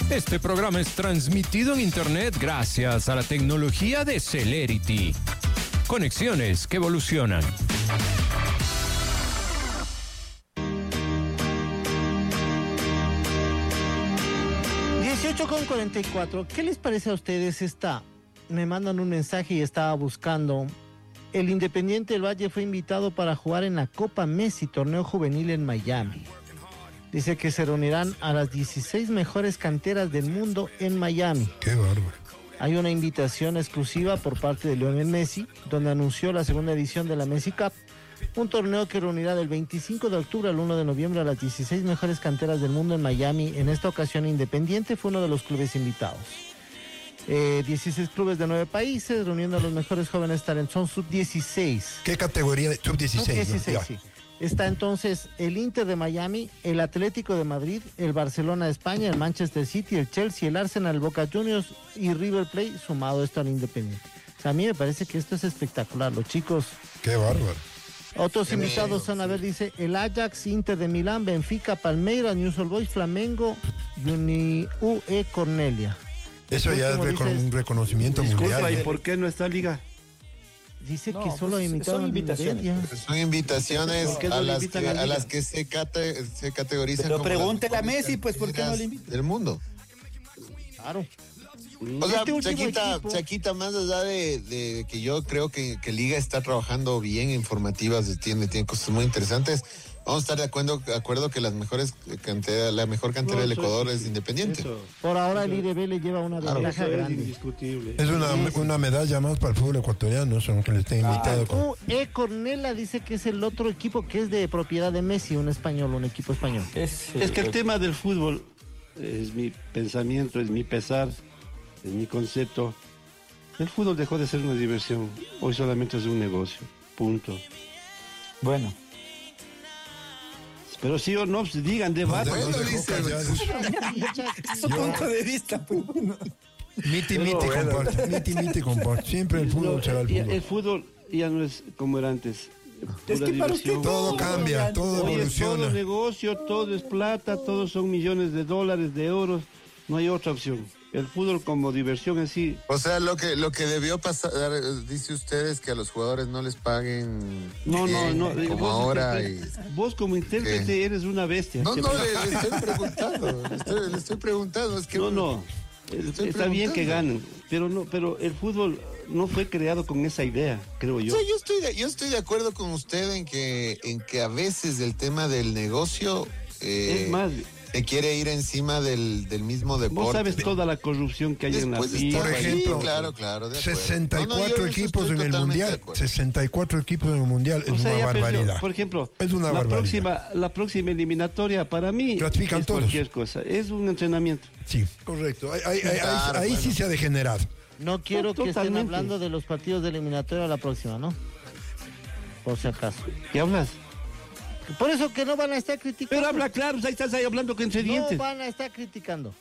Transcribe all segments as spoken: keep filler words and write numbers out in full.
Este programa es transmitido en internet gracias a la tecnología de Celerity. Conexiones que evolucionan. dieciocho con cuarenta y cuatro. ¿Qué les parece a ustedes esta? Me mandan un mensaje y estaba buscando. El Independiente del Valle fue invitado para jugar en la Copa Messi, torneo juvenil en Miami. Dice que se reunirán a las dieciséis mejores canteras del mundo en Miami. Qué bárbaro. Hay una invitación exclusiva por parte de Lionel Messi, donde anunció la segunda edición de la Messi Cup, un torneo que reunirá del veinticinco de octubre al uno de noviembre a las dieciséis mejores canteras del mundo en Miami. En esta ocasión, Independiente fue uno de los clubes invitados. Eh, dieciséis clubes de nueve países, reuniendo a los mejores jóvenes talentos. Son sub dieciséis. ¿Qué categoría? sub dieciséis. sub dieciséis, ¿no? Sí. Está entonces el Inter de Miami, el Atlético de Madrid, el Barcelona de España, el Manchester City, el Chelsea, el Arsenal, el Boca Juniors y River Plate, sumado esto al Independiente. O sea, a mí me parece que esto es espectacular. Los chicos... Qué bárbaro. Otros Qué invitados son, a ver, dice, el Ajax, Inter de Milán, Benfica, Palmeiras, News Old Boys, Flamengo, Uni U E Cornelia. Eso ya es recon dice, un reconocimiento disculpa, mundial. ¿Y por qué no está liga? Dice no, que solo pues, invitaron son invitaciones. Pues son invitaciones a las, que, a las que se, cate, se categorizan. Pero como pregúntele a Messi, pues, ¿por qué no le invitan? Del mundo. Claro. O sea, este Chaquita, equipo... Chaquita, más allá de, de que yo creo que, que Liga está trabajando bien, informativas, tiene, tiene cosas muy interesantes. Vamos a estar de acuerdo, de acuerdo que las mejores cantera, la mejor cantera no, del Ecuador es, es Independiente. Eso. Por ahora el I D B le lleva una ventaja claro, grande. Es indiscutible. Es una, una medalla más para el fútbol ecuatoriano, eso, aunque le estén invitado. Ah, U E Cornella dice que es el otro equipo que es de propiedad de Messi, un español, un equipo español. Es, es que el tema del fútbol es mi pensamiento, es mi pesar, es mi concepto. El fútbol dejó de ser una diversión, hoy solamente es un negocio, punto. Bueno. Pero sí o no, pues digan, debate. Bueno, dice, su punto de vista. Miti, miti, comparte. Miti, miti, comparte. Siempre el fútbol no, será el fútbol. El fútbol ya no es como era antes. Es que para usted todo cambia, todo Hoy evoluciona. es todo negocio, todo es plata, todos son millones de dólares, de euros. No hay otra opción. El fútbol como diversión en sí. O sea, lo que lo que debió pasar, dice ustedes, que a los jugadores no les paguen. No, bien, no, no. Como vos, ahora. Y... vos como intérprete ¿Qué? Eres una bestia. No, no, le, le estoy preguntando. Le estoy, le estoy preguntando. Es que no, no. Está bien que ganen, pero no, pero el fútbol no fue creado con esa idea, creo yo. O sea, yo estoy de, yo estoy de acuerdo con usted en que en que a veces el tema del negocio eh, es más, se quiere ir encima del, del mismo deporte. Vos sabes toda la corrupción que hay Después en la FIFA. Por ejemplo, sí, claro, claro, de sesenta y cuatro no, no, equipos en el mundial, sesenta y cuatro equipos en el mundial es o sea, una barbaridad. Perdió. Por ejemplo, es una la barbaridad. próxima la próxima eliminatoria para mí clasifican es todos. Cualquier cosa, es un entrenamiento. Sí, correcto. Ahí, ahí, ahí, claro, ahí bueno. sí se ha degenerado. No quiero no, que estén hablando de los partidos de eliminatoria a la próxima, ¿no? Por si acaso. ¿Qué hablas? Por eso que no van a estar criticando. Pero habla claro, ahí estás ahí hablando con entre dientes. No van a estar criticando.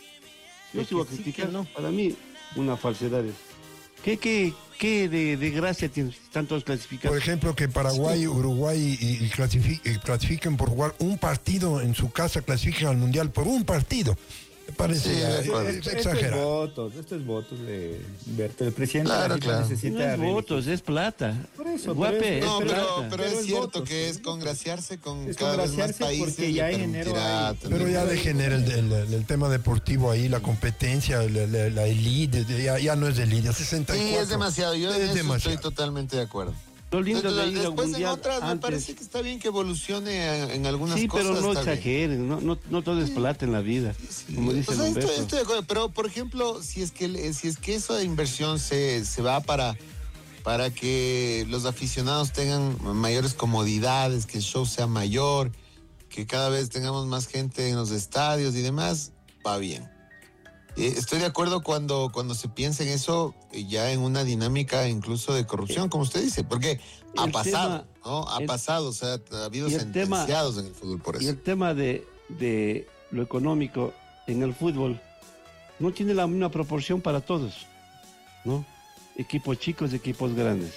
Yo sigo a criticar, sí no. Para mí, una falsedad es. ¿Qué, qué, qué de, de gracia tienen? Están todos clasificados. Por ejemplo, que Paraguay, sí. Uruguay y, y clasifiquen, clasifiquen por jugar un partido en su casa, clasifiquen al Mundial por un partido. Me parece sí, eh, es exagerado. Esto es votos, esto es votos de Berto. El presidente claro, de la claro. necesita no es votos, es plata. Por eso, Guape, es, no, es pero, plata. pero, pero es cierto votos, que es congraciarse con es cada vez más países. Porque ya en enero hay... Pero ya degenera el, el, el, el tema deportivo ahí, la competencia, la, la, la elite, ya, ya no es elite, sesenta y cuatro. Sí, es demasiado, yo es en eso demasiado. estoy totalmente de acuerdo. Lo lindo Entonces, de ir después mundial en otras antes. Me parece que está bien que evolucione en algunas sí, cosas. Sí, pero no exageren, no, no, no todo es plata en la vida, sí, como dice o sea, estoy, estoy de acuerdo, pero por ejemplo, si es que si es que esa inversión se, se va para, para que los aficionados tengan mayores comodidades, que el show sea mayor, que cada vez tengamos más gente en los estadios y demás, va bien. Eh, estoy de acuerdo cuando, cuando se piensa en eso eh, ya en una dinámica incluso de corrupción, como usted dice, porque ha pasado, tema, ¿no? Ha el, pasado, o sea, ha habido sentenciados tema, en el fútbol por eso. Y el tema de, de lo económico en el fútbol no tiene la misma proporción para todos, ¿no? Equipos chicos, equipos grandes.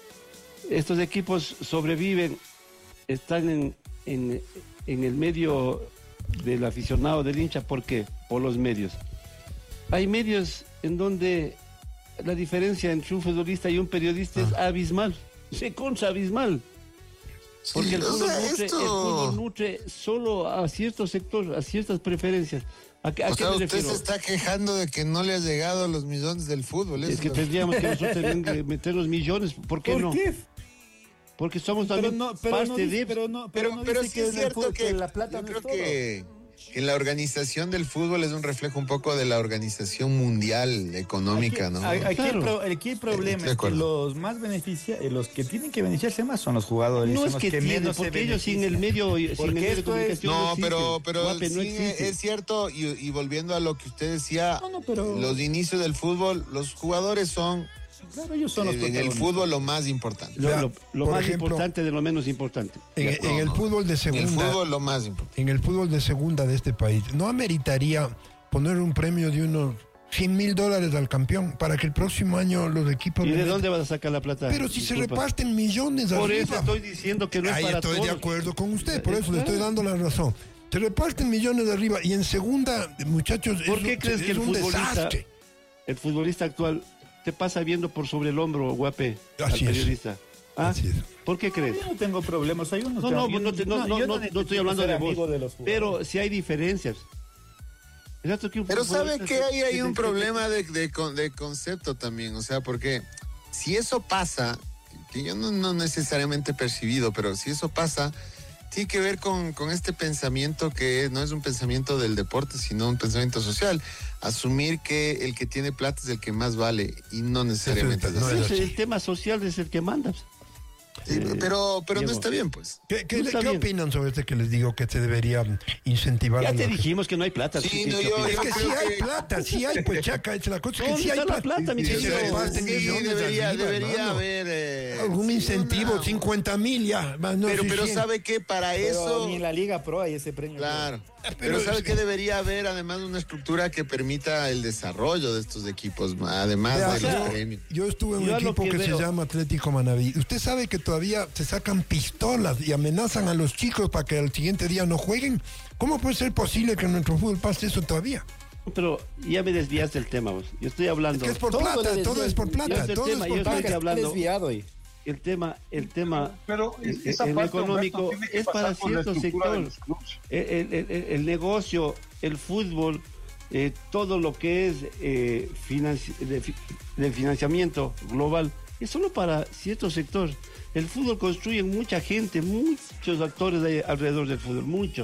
Estos equipos sobreviven, están en, en, en el medio del aficionado, del hincha. ¿Por qué? Por los medios. Hay medios en donde la diferencia entre un futbolista y un periodista ah. es abismal, se contra abismal. Porque sí, el, fútbol nutre, esto... el fútbol nutre solo a ciertos sectores, a ciertas preferencias. ¿A, a o qué sea, me usted refiero? se está quejando de que no le han llegado los millones del fútbol. Es que lo... tendríamos que nosotros meter los millones. ¿Por qué ¿Por no? Qué? Porque somos también pero no, pero parte no dice, de... Pero, no, pero, pero, no pero dice sí que es cierto fútbol, que, que la plata yo no creo es todo. que, que la organización del fútbol es un reflejo un poco de la organización mundial económica, aquí, ¿no? Aquí, claro. el, pro, aquí el problema eh, es que los más beneficia, los que tienen que beneficiarse más son los jugadores. No son es los que, que tienen, menos porque ellos sin el medio, sin el medio de comunicación no, no existen. pero, pero Guape, no sí, existe. es cierto, y, y volviendo a lo que usted decía, no, no, pero... los inicios del fútbol, los jugadores son, claro, ellos son los en el fútbol lo más importante. Lo, lo, lo más ejemplo, importante de lo menos importante. En, en no, el no. fútbol de segunda. En el fútbol lo más importante. En el fútbol de segunda de este país, ¿no ameritaría poner un premio de unos cien mil dólares al campeón para que el próximo año los equipos... ¿Y de dónde vas a sacar la plata? Pero si Disculpa. se reparten millones Por arriba. eso estoy diciendo que no es Ahí para estoy todos. de acuerdo con usted, por Eh, eso le estoy dando la razón. Se reparten millones de arriba y en segunda, muchachos, ¿Por es, qué crees es que el un futbolista, desastre. el futbolista actual te pasa viendo por sobre el hombro, Guape, Así al es. periodista? ¿Ah? Así es. ¿Por qué crees? Yo no tengo problemas. Hay unos No, no, no, te- no, no, no, no estoy hablando de vos, de los pero si hay diferencias. Exacto, que un Pero sabe futbolista que se- ahí hay se- un se- problema de, de, con- de concepto también, o sea, porque si eso pasa, que yo no, no necesariamente he percibido, pero si eso pasa, tiene que ver con, con este pensamiento que no es un pensamiento del deporte, sino un pensamiento social. Asumir que el que tiene plata es el que más vale y no necesariamente es no así. es Ese- así. el tema social es el que manda. Sí, Eh, pero pero no Diego. está bien, pues. ¿Qué, qué- No está qué bien. opinan sobre este que les digo que se debería incentivar? Ya a te los- dijimos que no hay plata. Sí, ¿qué- no, qué yo- opinas? Es yo que sí creo hay que- plata, sí hay, pues chaca, es la cosa es que ¿Dónde sí hay está la plata, mi Sí, querido? se Sí, reparten millones debería, arriba, debería hermano. haber eh, Algún sí, incentivo, una- cincuenta mil ya. más no pero sé, pero cien. sabe que para Pero eso ni en la Liga Pro hay ese premio. claro. Pero Pero sabe es- que debería haber además una estructura que permita el desarrollo de estos equipos, además Vea, de yo- los premios. Yo estuve en un Yo a lo equipo que que, veo- se llama Atlético Manaví. Usted sabe que todavía se sacan pistolas y amenazan a los chicos para que al siguiente día no jueguen. ¿Cómo puede ser posible que en nuestro fútbol pase eso todavía? Pero ya me desviaste del tema, vos. Yo estoy hablando. Que es por Todo plata, le todo desvías- es por yo plata, sé el todo tema, es yo por sé plata. que hablando- desviado y El tema, el tema, Pero el, esa el parte, económico Humberto, tiene que es pasar para por la cierto estructura de sector. los clubes. El, el- el- el negocio, el fútbol, eh, todo lo que es eh, financi- de, fi- del financiamiento global, es solo para cierto sector. El fútbol construye mucha gente, muchos actores hay alrededor del fútbol, muchos.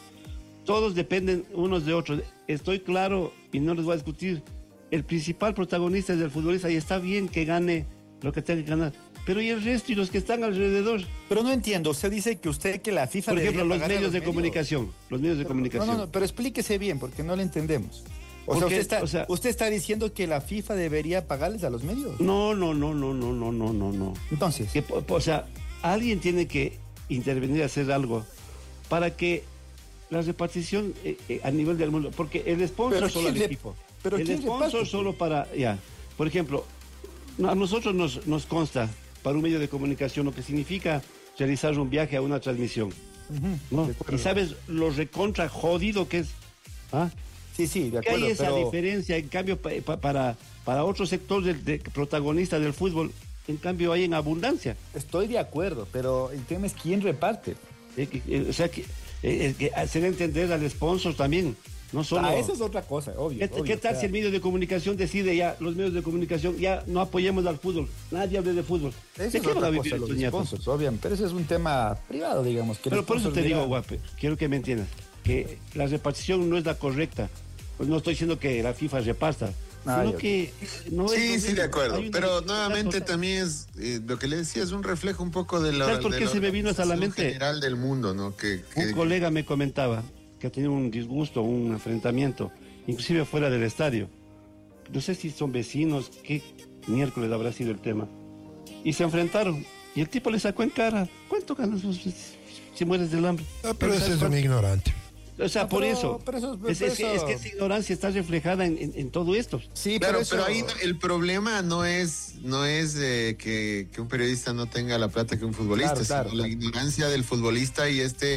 Todos dependen unos de otros. Estoy claro y no les voy a discutir. El principal protagonista es el futbolista y está bien que gane lo que tenga que ganar. Pero ¿y el resto y los que están alrededor? Pero no entiendo, usted dice que usted que la FIFA Por ejemplo, debería los pagarle a medios de medios. comunicación. Los medios de Pero- comunicación. No, no, no, pero explíquese bien, porque no le entendemos. O sea, Porque, usted está, o sea- usted está diciendo que la FIFA debería pagarles a los medios. No, no, no, no, no, no, no, no, no. Entonces, Que, po- o sea, alguien tiene que intervenir a hacer algo para que la repartición eh, eh, a nivel del mundo, porque el sponsor Pero solo al ¿quién le- equipo. pero el quién sponsor reparte? solo para, ya, por ejemplo, no- a nosotros nos, nos consta para un medio de comunicación lo que significa realizar un viaje a una transmisión, ¿no? de acuerdo. Y sabes lo recontra jodido que es, ¿ah? sí, sí, de Que hay acuerdo, esa pero diferencia, en cambio, pa- pa- para, para otro sector del de, protagonista del fútbol, en cambio hay en abundancia. estoy de acuerdo, pero el tema es quién reparte. Eh, que- eh, o sea, que, eh, que hacer entender al sponsor también, no solo... Ah, eso es otra cosa, obvio. ¿Qué, obvio, qué tal o sea, si el medio de comunicación decide ya, los medios de comunicación, ya no apoyemos al fútbol, nadie hable de fútbol? Eso ¿De es qué van a otra vivir cosa, estos los nietos? sponsors, obviamente, pero eso es un tema privado, digamos. Que el Pero por eso sponsor te digo, diga- Guape, quiero que me entiendas, que la repartición no es la correcta. Pues no estoy diciendo que la FIFA reparta, Ah, sino ya. que no es Sí, lo sí, mismo. de acuerdo. Hay una Pero dificultad nuevamente total. también es eh, lo que le decía, es un reflejo un poco de la, ¿Sabes por de qué la se me vino hasta la organización mente? general del mundo, ¿no? Que, que- Un colega me comentaba que ha tenido un disgusto, un enfrentamiento, inclusive fuera del estadio. No sé si son vecinos, qué miércoles habrá sido el tema. Y se enfrentaron. Y el tipo le sacó en cara, ¿cuánto ganas vos si mueres del hambre? Ah, pero ese ¿Sabes es un cuánto? ignorante. O sea, No, por pero- eso. pero eso- es, pero es que, es eso- que esa ignorancia está reflejada en, en- en todo esto. Sí, Claro, pero, pero, eso- ahí no- el problema no es no es eh, que, que un periodista no tenga la plata que un futbolista, Claro, claro, sino la claro. ignorancia del futbolista y este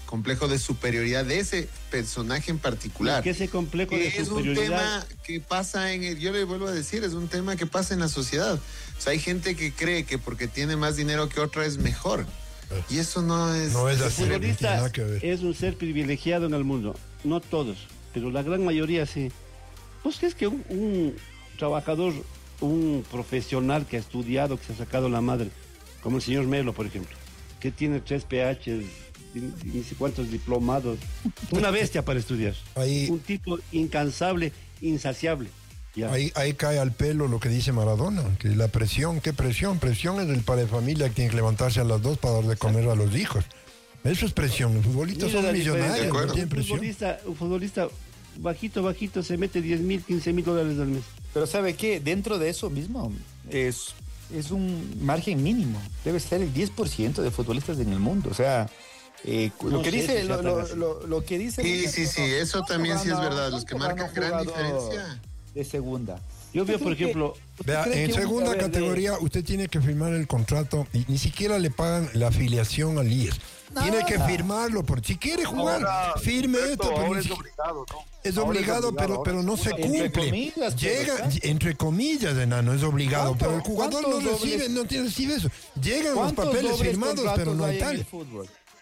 complejo de superioridad de ese personaje en particular. Que ese complejo de es superioridad... un tema que pasa en el, yo le vuelvo a decir, es un tema que pasa en la sociedad. O sea, hay gente que cree que porque tiene más dinero que otra es mejor. Y eso no es... No es El así, no tiene futbolista nada que ver. es un ser privilegiado en el mundo. No todos, pero la gran mayoría sí. ¿Vos crees que un, un trabajador, un profesional que ha estudiado, que se ha sacado la madre, como el señor Melo, por ejemplo, que tiene tres P Hs, ni sé cuántos diplomados, una bestia para estudiar, Ahí- un tipo incansable, insaciable. Ya. Ahí, ahí cae al pelo lo que dice Maradona, que la presión, ¿qué presión? Presión es del padre de familia que tiene que levantarse a las dos para dar de comer a los hijos. Eso es presión, los futbolistas Mira son la millonarios, diferencia. no tienen un presión. futbolista, un futbolista bajito, bajito, se mete diez mil, quince mil dólares al mes. Pero ¿sabe qué? Dentro de eso mismo es, es un margen mínimo. Debe ser el diez por ciento de futbolistas en el mundo. O sea, eh, No lo que sé dice... si Lo, sea lo- tan así. lo- lo que dice... Sí, sí, sí, eso también sí es verdad. Los que marcan gran diferencia. De segunda. Yo veo, ¿Usted por cree ejemplo, que- Vea, usted cree en que un- segunda a ver, de- categoría usted tiene que firmar el contrato y ni siquiera le pagan la afiliación al I E S. Tiene que firmarlo, porque si quiere jugar, Ahora, firme Humberto, esto. Pero ahora ni es si- obligado, ¿no? Es Ahora obligado, pero, ahora pero no es se una- Entre cumple. comillas, pero Llega, está. entre comillas, enano, es obligado, ¿Cuánto- pero el jugador no cuántos recibe, dobles- no tiene, recibe eso. Llegan los ¿Cuántos papeles dobles firmados, contratos pero no hay hay en tal. el fútbol?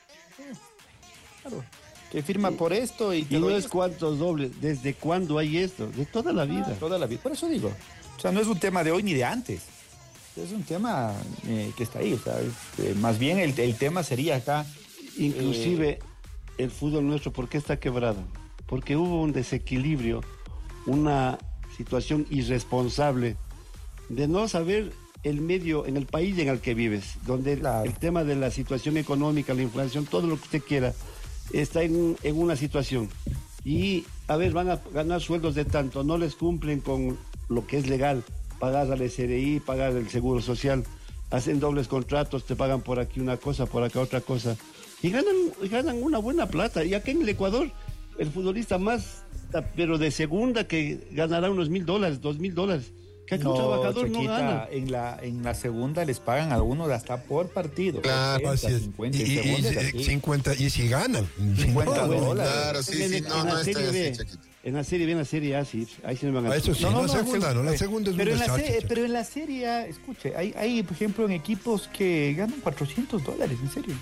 Claro. Que firma por esto y, te y no doy es cuántos dobles, ¿desde cuándo hay esto? De toda la vida. toda la vida. Por eso digo. O sea, no es un tema de hoy ni de antes. Es un tema eh, que está ahí. O sea, es, eh, más bien el, el tema sería acá. Inclusive el fútbol nuestro, ¿por qué está quebrado? Porque hubo un desequilibrio, una situación irresponsable de no saber el medio en el país en el que vives, donde Claro. el tema de la situación económica, la inflación, todo lo que usted quiera, está en, en una situación. Y, a ver, van a ganar sueldos de tanto, no les cumplen con lo que es legal, pagar al S R I, pagar el seguro social, hacen dobles contratos, te pagan por aquí una cosa, por acá otra cosa, y ganan, y ganan una buena plata. Y acá en el Ecuador, el futbolista más, pero de segunda, que ganará unos mil dólares, dos mil dólares, que acá un trabajador no Chiquita, gana. En la, en la segunda les pagan a algunos hasta por partido. Claro, así es. cincuenta, Y, en y- segunda es y- así. cincuenta, y si ganan. cincuenta Si no, dólares. Claro, sí, En- sí, en no, la no está Serie B, así, Chaquito. en la Serie B, en la Serie A, sí, ahí sí me van a... Ah, eso sí, No, no, la no, segunda, no, la segunda es un pero en la desastre. serie, pero en la serie, A, escuche, hay, hay, por ejemplo, en equipos que ganan cuatrocientos dólares, en serio.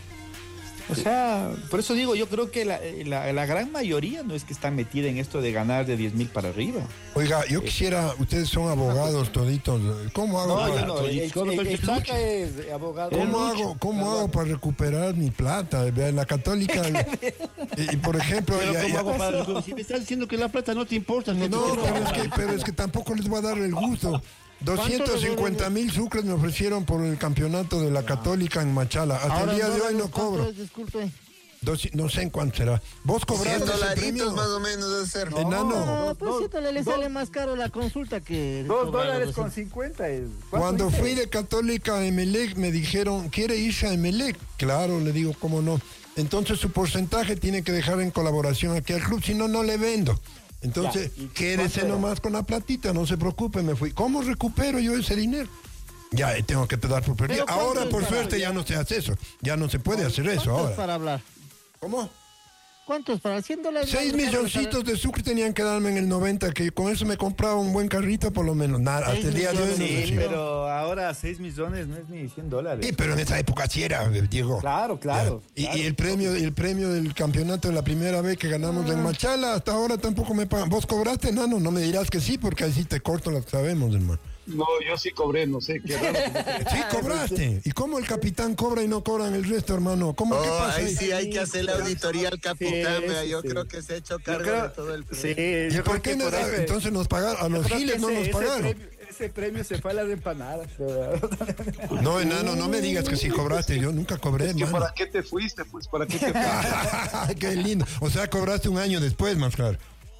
O sea, por eso digo, yo creo que la, la, la gran mayoría no es que está metida en esto de ganar de diez mil para arriba. Oiga, yo quisiera, ustedes son abogados toditos, ¿cómo hago? No, para, yo no, el, el, Solo el- el el Lucho. Chaca es abogado. ¿Cómo El Lucho. hago, cómo hago para recuperar mi plata? Vea, en la católica, y, y por ejemplo, Pero ya- ¿cómo ya- hago para- si me estás diciendo que la plata no te importa, que no, tú- pero es, que, pero es que tampoco les voy a dar el gusto. doscientos cincuenta mil sucres me ofrecieron por el campeonato de la Católica en Machala. Hasta Ahora el día en de hoy dólares, no ¿cuánto cobro. es? Disculpe. Doci- no sé en cuánto será. ¿Vos cien cobraste ese premio? dolaritos más o menos debe ser. Enano, Ah, pues dos- sí, le dos- sale más caro la consulta que... Dos cobrar dólares los- con cincuenta es. ¿cuánto cuando dice? fui de Católica a Emelec me dijeron, ¿quiere irse a Emelec? Claro, le digo, ¿cómo no? Entonces su porcentaje tiene que dejar en colaboración aquí al club, si no, no le vendo. Entonces, Ya, ¿y quédese cuánto era? nomás con la platita, no se preocupe, me fui. ¿Cómo recupero yo ese dinero? Ya, eh, tengo que dar por perdido. Pero ¿cuánto Ahora, es por para- suerte, ya no se hace eso. Ya no se puede hacer eso ¿Cuánto es ahora. para hablar? ¿Cómo? ¿Cuántos para cien dólares? Seis Vamos a milloncitos de sucre tenían que darme en el noventa, que con eso me compraba un buen carrito por lo menos. Nada, hasta Seis el día de hoy no millones. Sí, recibo. pero ahora seis millones no es ni cien dólares. Sí, pero en esa época sí era, Diego. Claro, claro. Ya. Y, claro. y el premio, el premio del campeonato de la primera vez que ganamos en Machala, hasta ahora tampoco me pagan. ¿Vos cobraste, Nano? No me dirás que sí, porque ahí sí te corto lo que sabemos, hermano. No, yo sí cobré, no sé, qué raro. Sí, cobraste. ¿Y cómo el capitán cobra y no cobran el resto, hermano? ¿Cómo qué Oh, pasa ahí ahí? sí hay que hacer la auditoría al capitán, Sí, vea, sí, yo sí. creo que se ha hecho Yo cargo creo- de todo el Sí, premio. ¿Y yo por creo qué que no por da- ese- entonces nos pagaron? A los yo creo giles que no ese- nos ese pagaron. premio- ese premio se fue a las empanadas. ¿verdad? No, enano, no me digas que sí cobraste. Yo nunca cobré, Es que hermano. ¿para qué te fuiste? Pues, ¿para qué te fuiste? Qué lindo. O sea, cobraste un año después, más claro.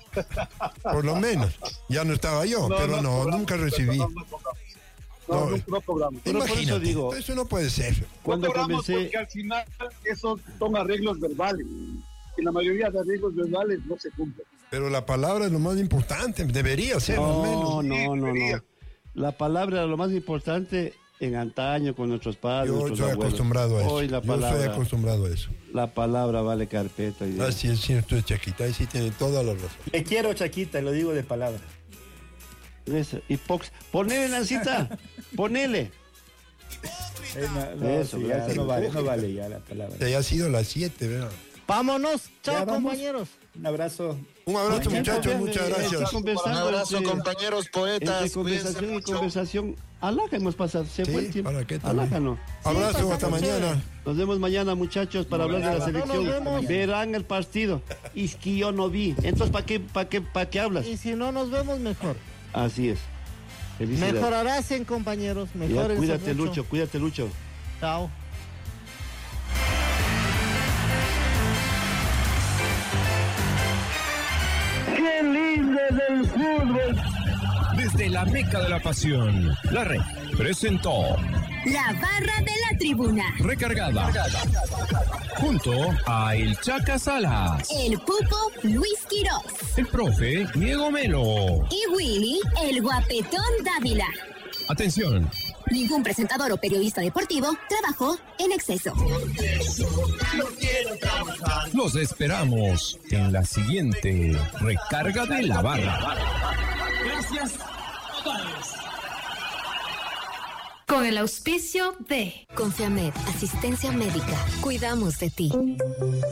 Por lo menos. Ya no estaba yo, pero no, cobramos, nunca recibí. No, no cobramos. No, No, no, no cobramos. Pero por eso Imagínate, digo- eso no puede ser. Cuando no cobramos comencé- porque al final esos son arreglos verbales. Y la mayoría de arreglos verbales no se cumplen. Pero la palabra es lo más importante, debería ser al No, menos. no, no, no. debería. La palabra, lo más importante en antaño con nuestros padres, Yo nuestros soy abuelos. acostumbrado a eso. Hoy la Yo palabra, soy acostumbrado a eso. la palabra vale carpeta. Y Así es cierto, Chaquita. Ahí sí tiene toda la razón. Le quiero, Chaquita, lo digo de palabra. Eso, hipox- Ponele, Nancita, ponele. Eh, no, no, Eso, sí, ya, gracias. no vale, no vale ya la palabra. Ya ha sido las siete, ¿verdad? Vámonos. Chao, Ya, vamos. compañeros. Un abrazo. Un abrazo, Bueno, muchachos. bien, Muchas bien, gracias. bien, conversando Un abrazo, entre- compañeros poetas. Entre conversación cuídense y mucho. conversación, alaja hemos pasado, se Sí, fue el tiempo. ¿para qué también? Alájanos. Abrazo, hasta mañana. Nos vemos mañana, muchachos, para hablar de la No selección. nos vemos. Verán el partido. Y es que yo no vi. Entonces, ¿para qué, para qué, para qué hablas? Y si no nos vemos, mejor. Así es. Felicidades. Mejorarás en compañeros. Ya, Mejor cuídate, Lucho, cuídate, Lucho. Chao. ¡Qué lindo es el fútbol! Desde la meca de la pasión, la red presentó La barra de la tribuna. Recargada. Junto a El Chaca Salas, El Pupo Luis Quirós. el profe Diego Melo. Y Willy, el guapetón Dávila. Atención, Ningún presentador o periodista deportivo trabajó en exceso. los esperamos en la siguiente Recarga de la Barra. Con el auspicio de Confiamed, asistencia médica. Cuidamos de ti.